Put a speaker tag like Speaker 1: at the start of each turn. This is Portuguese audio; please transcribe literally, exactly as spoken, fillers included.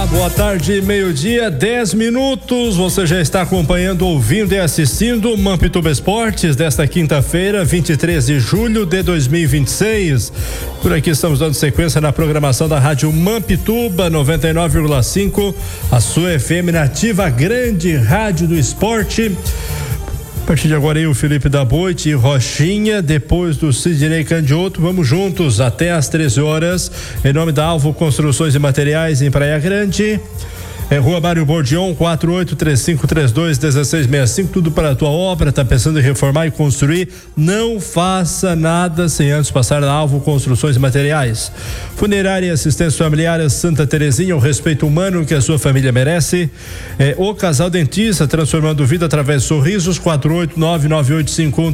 Speaker 1: boa tarde, meio-dia, dez minutos. Você já está acompanhando, ouvindo e assistindo Mampituba Esportes desta quinta-feira, vinte e três de julho de dois mil e vinte e seis. Por aqui estamos dando sequência na programação da Rádio Mampituba noventa e nove vírgula cinco, a sua F M nativa, a grande rádio do esporte. A partir de agora aí o Felipe da Boite e Rochinha, depois do Sidney Candioto, vamos juntos até às treze horas, em nome da Alvo Construções e Materiais em Praia Grande, é Rua Mário Bordion, quatro oito três cinco três dois um seis seis cinco, tudo para a tua obra. Tá pensando em reformar e construir? Não faça nada sem antes passar na Alvo Construções e Materiais. Funerária e assistência familiar Santa Terezinha, o respeito humano que a sua família merece. É o Casal Dentista, transformando vida através de sorrisos, quatro oito nove nove oito cinco um